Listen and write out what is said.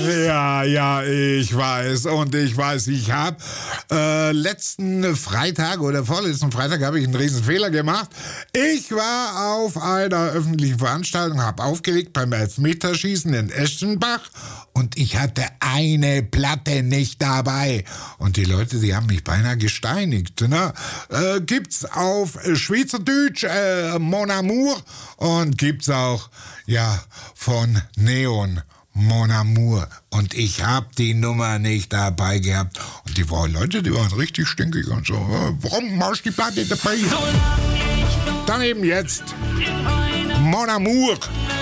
Ja, ich weiß. Und ich weiß, ich habe letzten Freitag oder vorletzten Freitag habe ich einen riesen Fehler gemacht. Ich war auf einer öffentlichen Veranstaltung, habe aufgelegt beim Elfmeterschießen in Eschenbach und ich hatte eine Platte nicht dabei. Und die Leute, die haben mich beinahe gesteinigt. Ne? Gibt's auf Schweizerdeutsch Mon Amour und gibt's auch von Neon Mon Amour. Und ich hab die Nummer nicht dabei gehabt. Und die Leute, die waren richtig stinkig und so. Warum machst du die Platte dabei? Dann eben jetzt Mon Amour